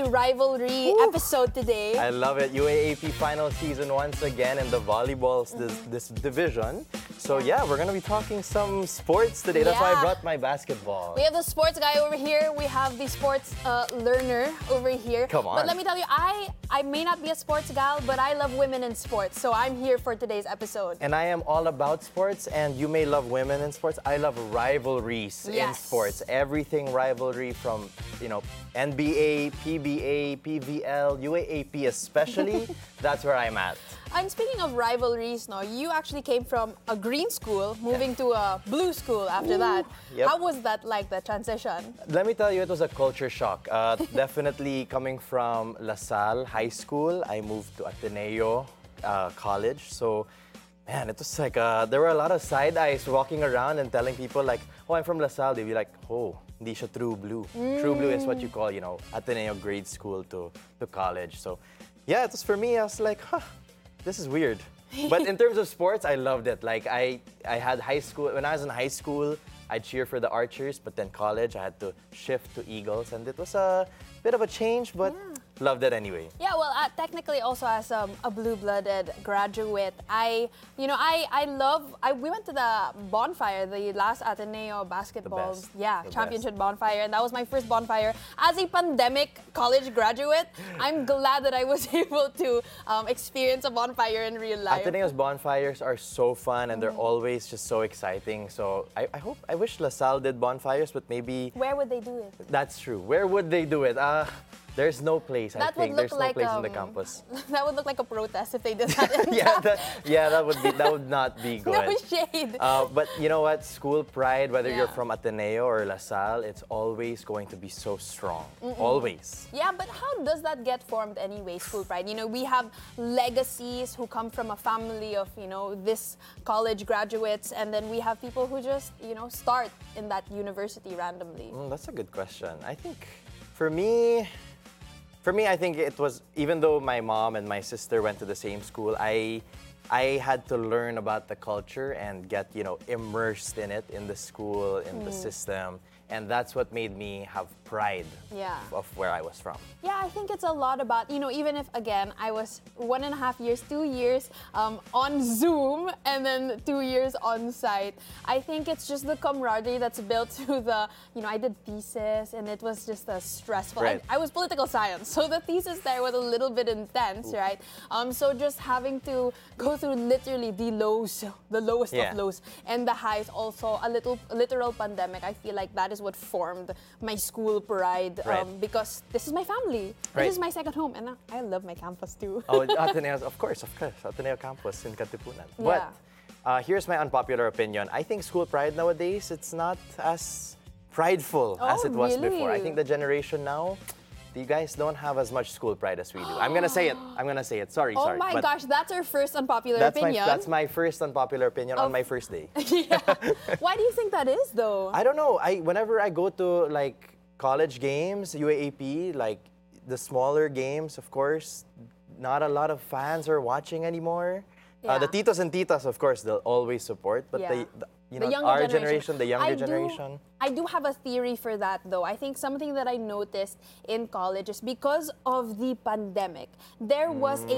rivalry episode today. I love it. UAAP final season once again in the volleyballs this division. So yeah, we're gonna be talking some sports today. That's why I brought my basketball. We have the sports guy over here. We have the sports learner over here. Come on. But let me tell you, I may not be a sports gal, but I love women in sports. So I'm here for today's episode. And I am all about sports, and you may love women in sports. I love rivalries in sports. Everything rivalry from, NBA, PBA, PVL, UAAP especially. That's where I'm at. And speaking of rivalries, you actually came from a green school, moving to a blue school after that. Yep. How was that like, the transition? Let me tell you, it was a culture shock. Definitely coming from La Salle High School, I moved to Ateneo College. So, man, it was like, there were a lot of side eyes walking around and telling people like, oh, I'm from La Salle. They'd be like, oh, hindi siya true blue. True blue is what you call, Ateneo grade school to college. So, yeah, it was for me, I was like, this is weird. But in terms of sports, I loved it. Like, I had high school, when I was in high school, I cheer for the Archers, but then college, I had to shift to Eagles, and it was a bit of a change, but loved it anyway. Yeah, well, technically also as a blue-blooded graduate, we went to the bonfire, the last Ateneo basketball, championship bonfire, and that was my first bonfire. As a pandemic college graduate, I'm glad that I was able to experience a bonfire in real life. Ateneo's bonfires are so fun, and they're always just so exciting. So I wish La Salle did bonfires, but maybe... Where would they do it? That's true. Where would they do it? There's no place, I think. There's no place in the campus. That would look like a protest if they did that. That would not be good. No shade. But you know what? School pride, whether you're from Ateneo or La Salle, it's always going to be so strong. Always. Yeah, but how does that get formed anyway, school pride? We have legacies who come from a family of, this college graduates, and then we have people who just, start in that university randomly. That's a good question. I think for me, I think it was, even though my mom and my sister went to the same school, I had to learn about the culture and get, immersed in it, in the school, in the system. And that's what made me have pride of where I was from. Yeah, I think it's a lot about, even if, again, I was 1.5 years, 2 years on Zoom and then 2 years on site. I think it's just the camaraderie that's built through the, I did thesis and it was just a stressful. Right. I was political science, so the thesis there was a little bit intense, right? So just having to go through literally the lowest of lows, and the highs also, a literal pandemic. I feel like that is what formed my school pride, because this is my family. This is my second home, and I love my campus too. Ateneo, of course, Ateneo campus in Katipunan. Yeah. But here's my unpopular opinion. I think school pride nowadays, it's not as prideful as it was before. I think the generation now, you guys don't have as much school pride as we do. I'm gonna say it. Sorry. Oh my gosh, that's our first unpopular opinion. That's my first unpopular opinion on my first day. Why do you think that is, though? I don't know. Whenever I go to like college games, UAAP, like the smaller games, of course, not a lot of fans are watching anymore. The titos and titas, of course, they'll always support, but our generation, the younger generation. I do have a theory for that, though. I think something that I noticed in college is because of the pandemic, there was a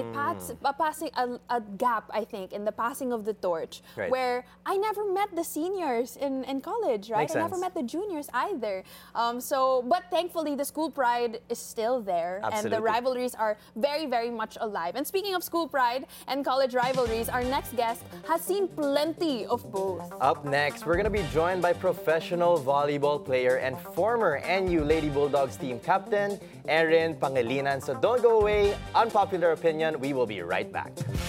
gap, I think, in the passing of the torch, where I never met the seniors in college, right? Makes sense. I never met the juniors either. But thankfully, the school pride is still there, and the rivalries are very, very much alive. And speaking of school pride and college rivalries, our next guest has seen plenty of both. Up next, we're going to be joined by professional volleyball player and former NU Lady Bulldogs team captain, Erin Pangilinan. So don't go away. Unpopular opinion, we will be right back.